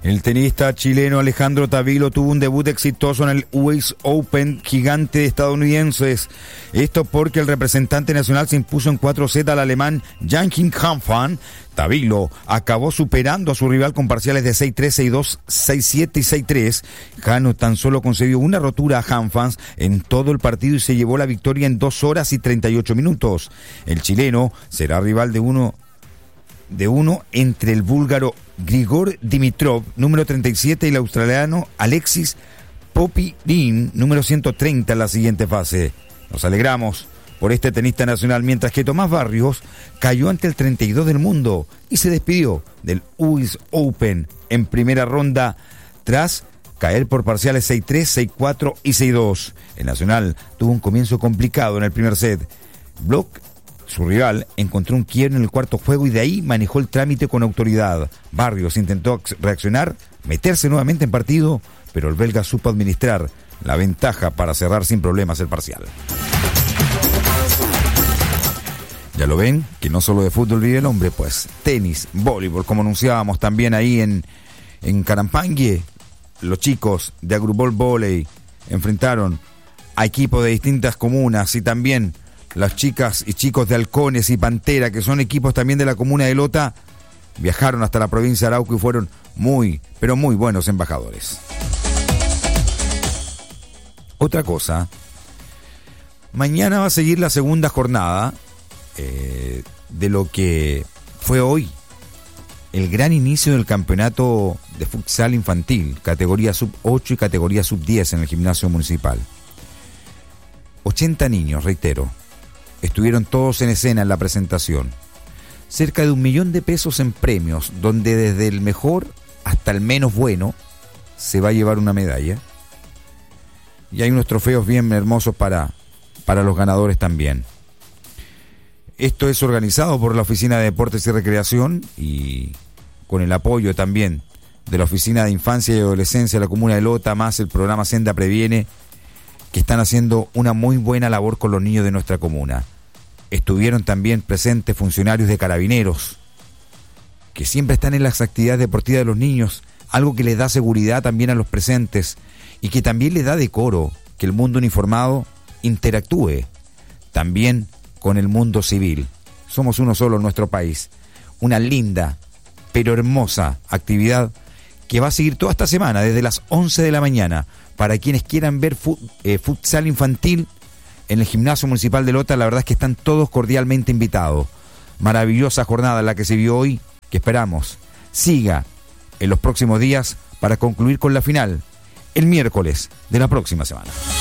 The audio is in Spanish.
El tenista chileno Alejandro Tavilo tuvo un debut exitoso en el US Open gigante de estadounidenses. Esto porque el representante nacional se impuso en 4 sets al alemán Jan-King Hanfan. Tavilo acabó superando a su rival con parciales de 6-3, 6-2, 6-7 y 6-3. Jano tan solo concedió una rotura a Hanfan en todo el partido y se llevó la victoria en 2 horas y 38 minutos. El chileno será rival de uno entre el búlgaro Grigor Dimitrov, número 37, y el australiano Alexis Popyrin, número 130 en la siguiente fase. Nos alegramos por este tenista nacional, mientras que Tomás Barrios cayó ante el 32 del mundo y se despidió del US Open en primera ronda tras caer por parciales 6-3, 6-4 y 6-2. El nacional tuvo un comienzo complicado en el primer set. Bloch, su rival, encontró un quiebre en el cuarto juego y de ahí manejó el trámite con autoridad. Barrios intentó reaccionar, meterse nuevamente en partido, pero el belga supo administrar la ventaja para cerrar sin problemas el parcial. Ya lo ven, que no solo de fútbol vive el hombre, pues tenis, voleibol, como anunciábamos también ahí en Carampangue. Los chicos de Agrubol Volley enfrentaron a equipos de distintas comunas y también las chicas y chicos de Halcones y Pantera, que son equipos también de la comuna de Lota, viajaron hasta la provincia de Arauco y fueron muy, pero muy buenos embajadores. Otra cosa, mañana va a seguir la segunda jornada de lo que fue hoy el gran inicio del campeonato de futsal infantil, categoría sub-8 y categoría sub-10 en el gimnasio municipal. 80 niños, reitero, estuvieron todos en escena en la presentación. Cerca de 1 millón de pesos en premios, donde desde el mejor hasta el menos bueno se va a llevar una medalla. Y hay unos trofeos bien hermosos para los ganadores también. Esto es organizado por la Oficina de Deportes y Recreación y con el apoyo también de la Oficina de Infancia y Adolescencia de la Comuna de Lota, más el programa Senda Previene, que están haciendo una muy buena labor con los niños de nuestra comuna. Estuvieron también presentes funcionarios de Carabineros, que siempre están en las actividades deportivas de los niños, algo que les da seguridad también a los presentes y que también les da decoro que el mundo uniformado interactúe también con el mundo civil. Somos uno solo en nuestro país. Una linda, pero hermosa actividad que va a seguir toda esta semana, desde las 11 de la mañana, para quienes quieran ver futsal infantil en el gimnasio municipal de Lota. La verdad es que están todos cordialmente invitados. Maravillosa jornada la que se vio hoy, que esperamos siga en los próximos días para concluir con la final el miércoles de la próxima semana.